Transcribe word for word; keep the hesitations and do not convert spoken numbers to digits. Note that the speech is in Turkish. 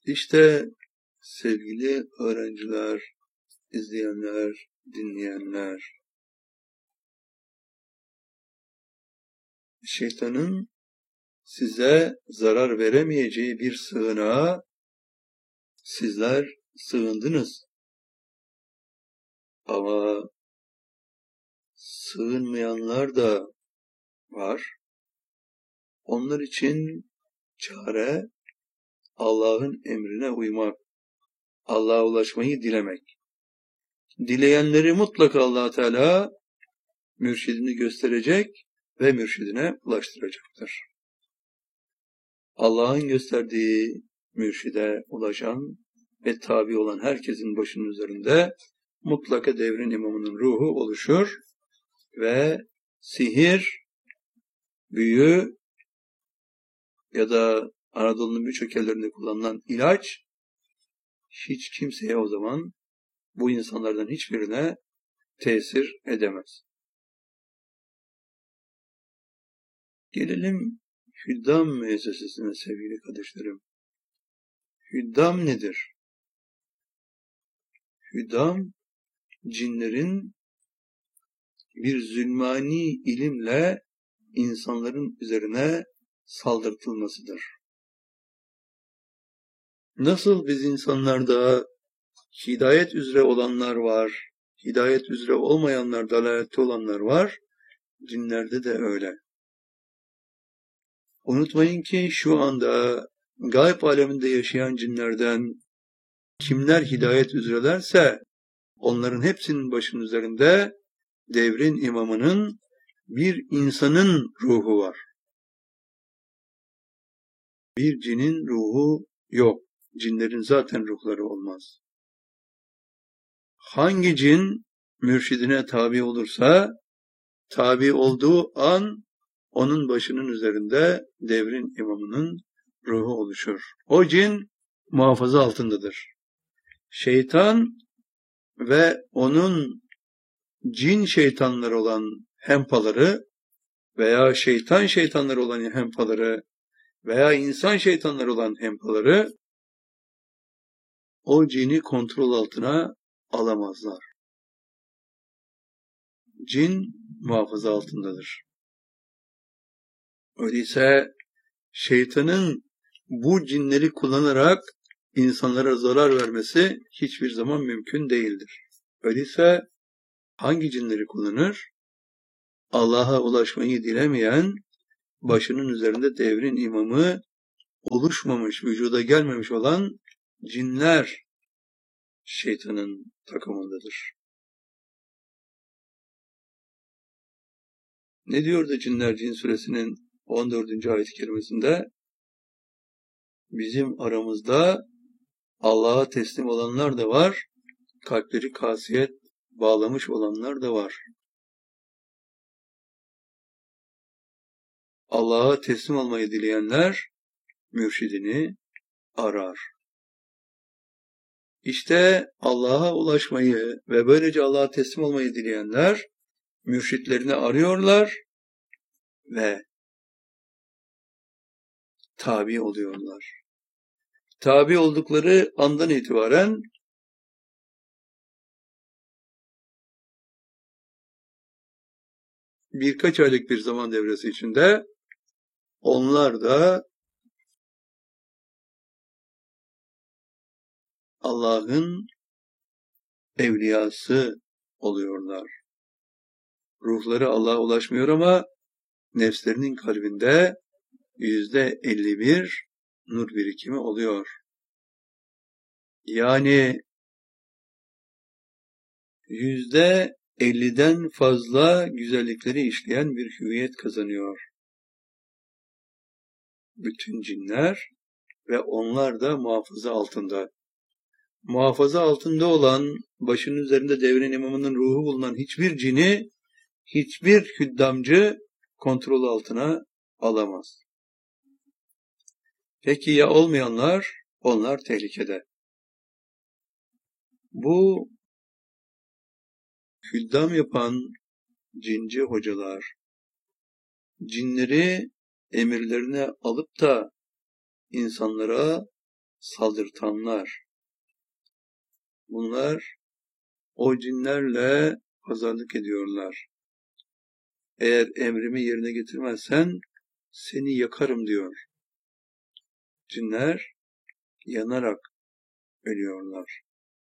İşte sevgili öğrenciler, izleyenler, dinleyenler, şeytanın size zarar veremeyeceği bir sığınağa sizler sığındınız. Ama sığınmayanlar da var. Onlar için çare Allah'ın emrine uymak, Allah'a ulaşmayı dilemek. Dileyenleri mutlaka Allah Teala mürşidini gösterecek ve mürşidine ulaştıracaktır. Allah'ın gösterdiği mürşide ulaşan ve tabi olan herkesin başının üzerinde mutlaka devrin imamının ruhu oluşur ve sihir, büyü ya da Anadolu'nun birçok yerlerinde kullanılan ilaç hiç kimseye o zaman bu insanlardan hiçbirine tesir edemez. Gelelim Hüddam müessesesine sevgili kardeşlerim. Hüddam nedir? Hüddam, cinlerin bir zulmani ilimle insanların üzerine saldırtılmasıdır. Nasıl biz insanlarda hidayet üzere olanlar var, hidayet üzere olmayanlar, dalalette olanlar var, cinlerde de öyle. Unutmayın ki şu anda gayb aleminde yaşayan cinlerden kimler hidayet üzerelerse onların hepsinin başının üzerinde devrin imamının bir insanın ruhu var. Bir cinin ruhu yok. Cinlerin zaten ruhları olmaz. Hangi cin mürşidine tabi olursa, tabi olduğu an onun başının üzerinde devrin imamının ruhu oluşur. O cin muhafaza altındadır. Şeytan ve onun cin şeytanları olan hempaları veya şeytan şeytanları olan hempaları veya insan şeytanları olan hempaları o cini kontrol altına alamazlar. Cin muhafaza altındadır. Öyleyse şeytanın bu cinleri kullanarak insanlara zarar vermesi hiçbir zaman mümkün değildir. Öyleyse hangi cinleri kullanır? Allah'a ulaşmayı dilemeyen, başının üzerinde devrin imamı oluşmamış, vücuda gelmemiş olan cinler şeytanın takımındadır. Ne diyor da Cinler Cin Suresinin on dördüncü ayet-i kerimesinde? Bizim aramızda Allah'a teslim olanlar da var, kalpleri kasiyet bağlamış olanlar da var. Allah'a teslim olmayı dileyenler mürşidini arar. İşte Allah'a ulaşmayı ve böylece Allah'a teslim olmayı dileyenler mürşitlerini arıyorlar ve tabi oluyorlar. Tabi oldukları andan itibaren birkaç aylık bir zaman devresi içinde onlar da Allah'ın evliyası oluyorlar. Ruhları Allah'a ulaşmıyor ama nefslerinin kalbinde yüzde elli bir nur birikimi oluyor. Yani yüzde elliden fazla güzellikleri işleyen bir hüviyet kazanıyor. Bütün cinler ve onlar da muhafaza altında. Muhafaza altında olan, başının üzerinde devrin imamının ruhu bulunan hiçbir cini, hiçbir hüddamcı kontrol altına alamaz. Peki ya olmayanlar? Onlar tehlikede. Bu hüddam yapan cinci hocalar, cinleri emirlerine alıp da insanlara saldırtanlar. Bunlar o cinlerle pazarlık ediyorlar. Eğer emrimi yerine getirmezsen seni yakarım diyor. Cinler yanarak ölüyorlar.